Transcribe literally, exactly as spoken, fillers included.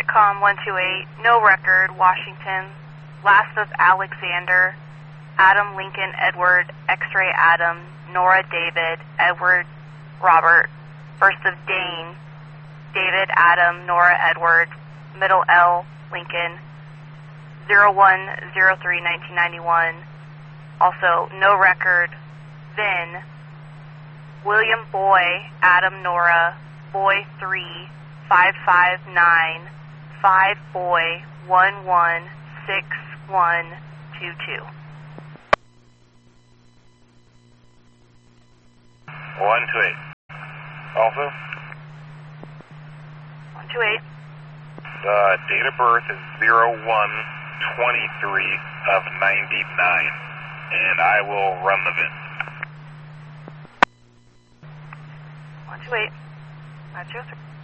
com one two eight, no record, Washington. Last of Alexander, Adam Lincoln Edward, X-ray Adam, Nora David, Edward Robert. First of Dane, David Adam, Nora Edward, middle L Lincoln, zero one zero three nineteen ninety-one. Also, no record, Vin, William Boy, Adam Nora, Boy three, five five nine, five Boy, one one six one two two. one two eight. Also? one two eight. The date of birth is zero one twenty-three of ninety-nine, and I will run the V I N. one two eight. five zero three.